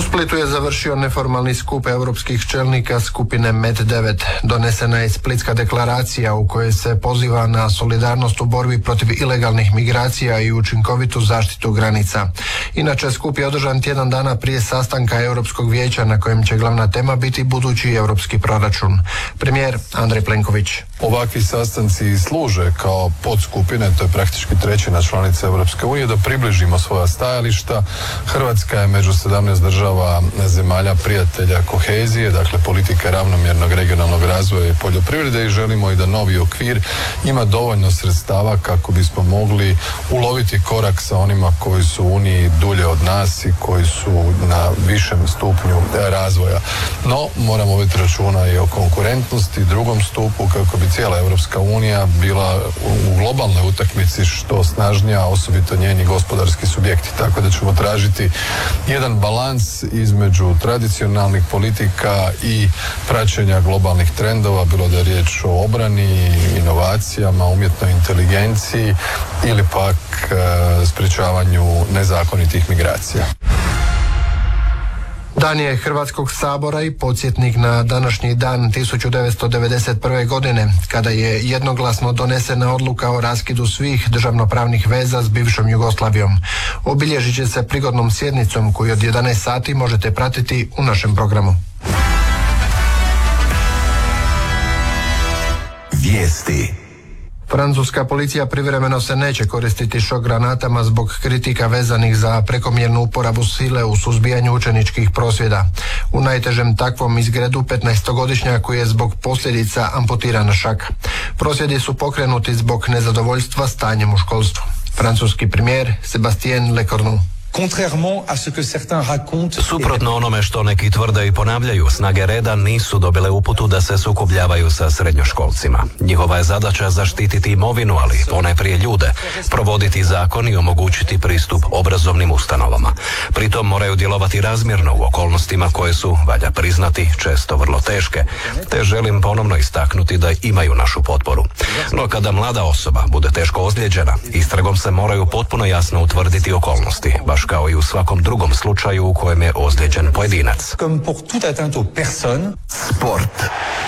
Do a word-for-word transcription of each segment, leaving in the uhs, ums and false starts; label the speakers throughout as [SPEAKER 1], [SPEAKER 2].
[SPEAKER 1] U Splitu je završio neformalni skup europskih čelnika skupine Med devet. Donesena je Splitska deklaracija u kojoj se poziva na solidarnost u borbi protiv ilegalnih migracija i učinkovitu zaštitu granica. Inače, skup je održan tjedan dana prije sastanka Europskog vijeća na kojem će glavna tema biti budući europski proračun. Premijer Andrej Plenković.
[SPEAKER 2] Ovakvi sastanci služe kao podskupine, to je praktički trećina članica Europske unije, da približimo svoja stajališta. Hrvatska je među sedamnaest država zemalja prijatelja kohezije, dakle politike ravnomjernog regionalnog razvoja i poljoprivrede, i želimo i da novi okvir ima dovoljno sredstava kako bismo mogli uloviti korak sa onima koji su u Uniji dulje od nas i koji su na višem stupnju razvoja. No, moramo voditi računa i o konkurentnosti, drugom stupu, kako bi cijela Europska unija bila u globalnoj utakmici što snažnija, osobito njeni gospodarski subjekti. Tako da ćemo tražiti jedan balans između tradicionalnih politika i praćenja globalnih trendova, bilo da je riječ o obrani, inovacijama, umjetnoj inteligenciji ili pak e, sprječavanju nezakonitih migracija.
[SPEAKER 1] Dan je Hrvatskog sabora i podsjetnik na današnji dan tisuću devetsto devedeset prve. godine, kada je jednoglasno donesena odluka o raskidu svih državnopravnih veza s bivšom Jugoslavijom. Obilježit će se prigodnom sjednicom koju od jedanaest sati možete pratiti u našem programu.
[SPEAKER 3] Vijesti.
[SPEAKER 1] Francuska policija privremeno se neće koristiti šok granatama zbog kritika vezanih za prekomjernu uporabu sile u suzbijanju učeničkih prosvjeda. U najtežem takvom izgredu petnaestogodišnjaku je zbog posljedica amputiran šak. Prosvjedi su pokrenuti zbog nezadovoljstva stanjem u školstvu. Francuski premijer Sébastien Lecornu.
[SPEAKER 4] Suprotno onome što neki tvrde i ponavljaju, snage reda nisu dobile uputu da se sukobljavaju sa srednjoškolcima. Njihova je zadaća zaštititi imovinu, ali ponajprije ljude, provoditi zakon i omogućiti pristup obrazovnim ustanovama. Pritom moraju djelovati razmjerno u okolnostima koje su, valja priznati, često vrlo teške, te želim ponovno istaknuti da imaju našu potporu. No kada mlada osoba bude teško ozlijeđena, istragom se moraju potpuno jasno utvrditi okolnosti, baš kao i u svakom drugom slučaju u kojem je ozlijeđen pojedinac.
[SPEAKER 3] Sport.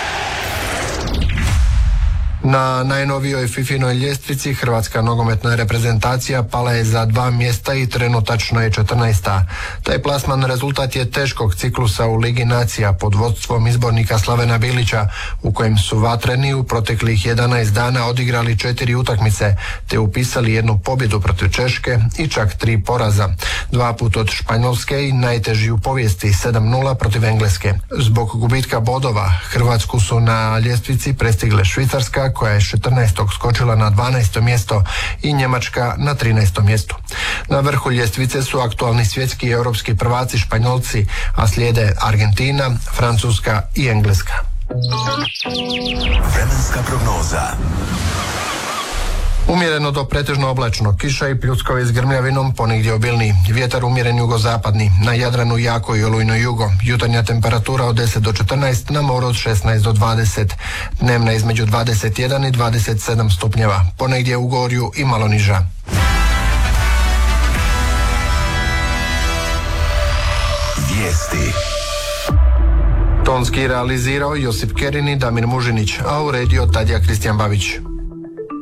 [SPEAKER 1] Na najnovijoj fifinoj ljestvici hrvatska nogometna reprezentacija pala je za dva mjesta i trenutačno je četrnaesta. Taj plasman rezultat je teškog ciklusa u Ligi nacija pod vodstvom izbornika Slavena Bilića, u kojem su vatreni u proteklih jedanaest dana odigrali četiri utakmice, te upisali jednu pobjedu protiv Češke i čak tri poraza. Dva put od Španjolske i najteži u povijesti sedam nula protiv Engleske. Zbog gubitka bodova Hrvatsku su na ljestvici prestigle Švicarska, koja je s četrnaestog skočila na dvanaesto mjesto, i Njemačka na trinaestom mjestu. Na vrhu ljestvice su aktualni svjetski i europski prvaci Španjolci, a slijede Argentina, Francuska i Engleska.
[SPEAKER 3] Vremenska prognoza.
[SPEAKER 1] Umjereno do pretežno oblačno, kiša i pljuskovi s grmljavinom, ponegdje obilni. Vjetar umjeren jugozapadni, na Jadranu jako i olujno jugo. Jutarnja temperatura od deset do četrnaest, na moru od šesnaest do dvadeset. Dnevna između dvadeset jedan i dvadeset sedam stupnjeva, ponegdje u Gorju i malo niža.
[SPEAKER 3] Vijesti.
[SPEAKER 1] Tonski realizirao Josip Kerin i Damir Mužinić, a uredio Tadija Kristijan Babić.